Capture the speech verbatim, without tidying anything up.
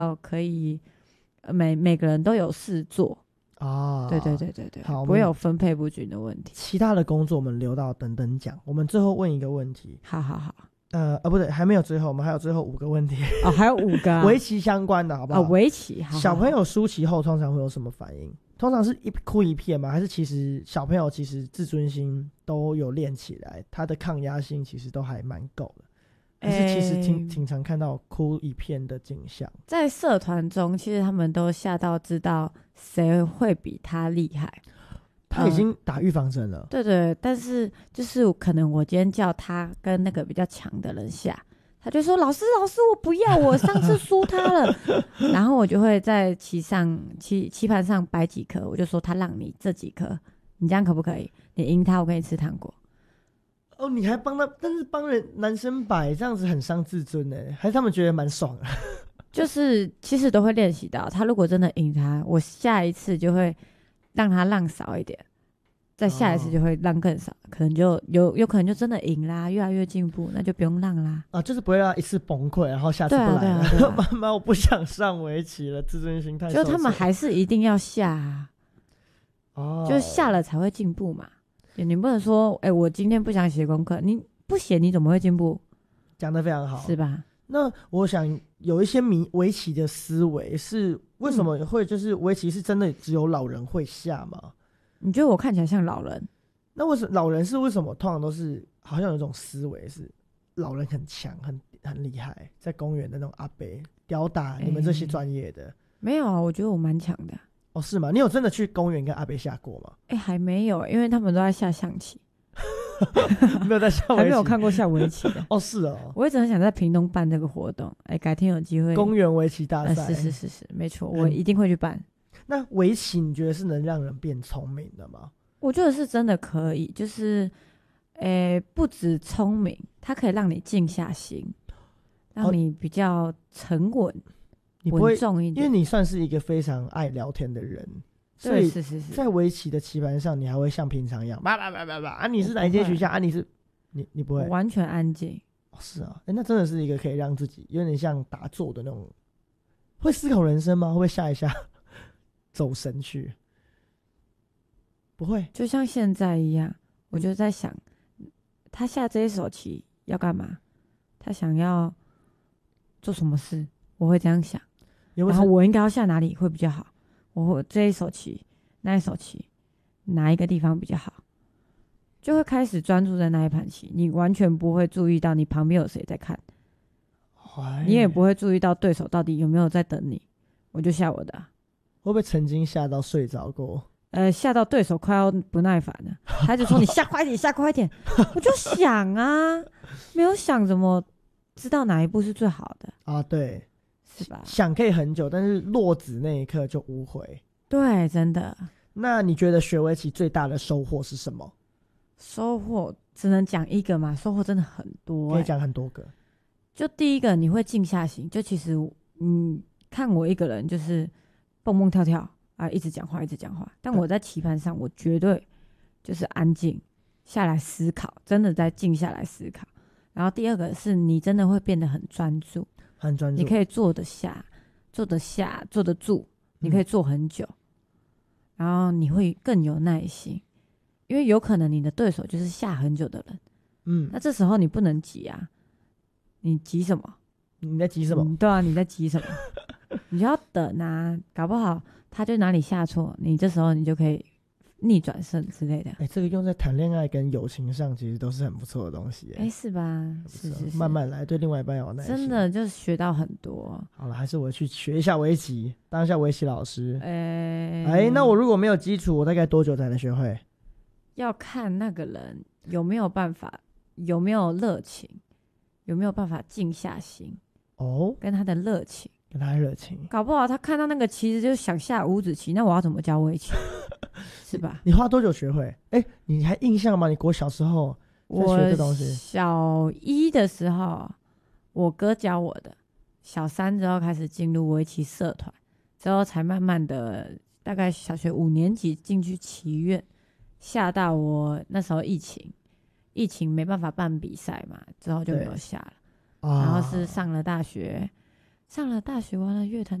呃可以呃每每个人都有事做啊。对对对对对， 好， 不会有分配不均的问题。 其他的工作我们留到等等讲。我们最后问一个问题。 好好好。 呃呃，不对，还没有最后，我们还有最后五个问题。 哦，还有五个、啊、 围棋相关的好不好？ 哦，围棋。好好好， 小朋友输棋后通常会有什么反应？通常是一哭一片吗？还是其实小朋友其实自尊心都有练起来，他的抗压性其实都还蛮够的？还是其实挺、欸、挺常看到哭一片的景象？ 在社团中，其实他们都吓到知道谁会比他厉害。 他已经打预防针了、嗯、 对对，但是就是可能我今天叫他跟那个比较强的人下，他就说老师老师我不要，我上次输他了。然后我就会在棋上棋棋盘上摆几颗，我就说他让你这几颗，你这样可不可以？你赢他我给你吃糖果。 哦，你还帮他，但是帮人男生摆这样子很伤自尊耶，还是他们觉得蛮爽的？ 就是其实都会练习到，他如果真的赢他，我下一次就会让他让少一点，再下一次就会让更少，哦、可能就有有可能就真的赢啦，越来越进步，那就不用让啦。 啊，就是不会让他一次崩溃，然后下次不来了。对啊对啊对啊、妈妈，我不想上围棋了，自尊心太受损。 就他们还是一定要下啊，哦，就下了才会进步嘛。你不能说，哎、欸，我今天不想写功课，你不写你怎么会进步？ 讲得非常好， 是吧？ 那我想有一些迷围棋的思维是为什么会就是围棋是真的只有老人会下吗？嗯、 你觉得我看起来像老人？ 那为什么老人是为什么通常都是好像有一种思维是老人很强很很厉害，在公园的那种阿伯吊打你们这些专业的、欸？ 没有啊，我觉得我蛮强的。 哦，是吗？你有真的去公园跟阿伯下过吗？ 哎、欸，还没有，因为他们都在下象棋。 没有在下围棋， 还没有看过下围棋的。 哦，是哦， 我一直很想在屏东办这个活动，哎、欸，改天有机会公园围棋大赛、 呃，是是是是，没错，我一定会去办。 那围棋你觉得是能让人变聪明的吗？ 我觉得是真的可以，就是，诶、欸，不止聪明，它可以让你静下心，让你比较沉稳、稳重一点。 因为你算是一个非常爱聊天的人。所以是是是， 在围棋的棋盘上，你还会像平常一样，叭叭叭叭叭啊！你是哪一间学校啊？你是你你不会？ 完全安静。 哦，是啊，欸，那真的是一个可以让自己有点像打坐的那种，会思考人生吗？会不会下一下走神去？不会， 就像现在一样，我就在想，他下这一手棋要干嘛？他想要做什么事？我会这样想， 有有， 然后我应该要下哪里会比较好？我这一手棋，那一手棋，哪一个地方比较好？就会开始专注在那一盘棋，你完全不会注意到你旁边有谁在看，你也不会注意到对手到底有没有在等你。我就下我的、啊。 会不会曾经下到睡着过？ 呃，下到对手快要不耐烦了，他就说你下快一点，下快一点。我就想啊，没有想怎么知道哪一步是最好的啊？对。 是吧？ 想可以很久，但是落子那一刻就无悔。 对，真的。 那你觉得学围棋最大的收获是什么？ 收获只能讲一个嘛，收获真的很多、欸， 可以讲很多个。 就第一个，你会静下心。就其实，嗯，看我一个人就是蹦蹦跳跳啊，一直讲话，一直讲话。但我在棋盘上，我绝对就是安静下来思考，真的在静下来思考。然后第二个是你真的会变得很专注。 很专注， 你可以坐得下，坐得下，坐得住，你可以坐很久、嗯，然后你会更有耐心，因为有可能你的对手就是下很久的人，嗯，那这时候你不能急啊，你急什么？ 你在急什么？ 嗯、对啊，你在急什么？你就要等啊，搞不好他就哪里下错，你这时候你就可以逆转胜之类的。 哎、欸，这个用在谈恋爱跟友情上，其实都是很不错的东西。 哎、欸，是吧？是是是， 慢慢来，对另外一半有耐心。 真的就是学到很多。 好了，还是我去学一下围棋，当一下围棋老师。哎、 欸、 哎、欸，那我如果没有基础，我大概多久才能学会？ 要看那个人有没有办法，有没有热情，有没有办法静下心。哦，跟他的热情。 跟他热情， 搞不好他看到那个棋子就想下五子棋，那我要怎么教围棋？是吧？ 你花多久学会？哎、欸，你还印象吗？你国小时候在学这东西？ 我小一的时候，我哥教我的。小三之后开始进入围棋社团，之后才慢慢的，大概小学五年级进去棋院，下到我那时候疫情，疫情没办法办比赛嘛，之后就没有下了。然后是上了大学。 上了大学，完了乐团